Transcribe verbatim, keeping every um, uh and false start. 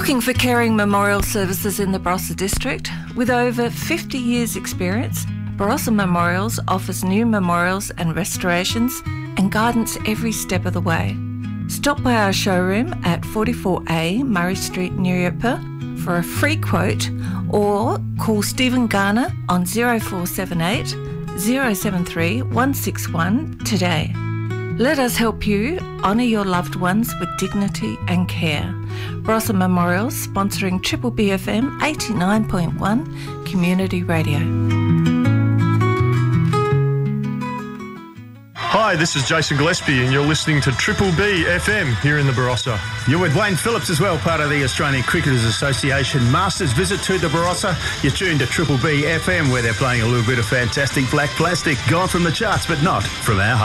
Looking for caring memorial services in the Barossa District? With over fifty years experience, Barossa Memorials offers new memorials and restorations and guidance every step of the way. Stop by our showroom at forty-four A Murray Street, Nuriootpa for a free quote, or call Stephen Garner on zero four seven eight, zero seven three, one six one today. Let us help you honour your loved ones with dignity and care. Barossa Memorials sponsoring Triple B F M eighty-nine point one Community Radio. Hi, this is Jason Gillespie and you're listening to Triple B F M here in the Barossa. You're with Wayne Phillips as well, part of the Australian Cricketers Association Masters visit to the Barossa. You're tuned to Triple B F M where they're playing a little bit of fantastic black plastic, gone from the charts but not from our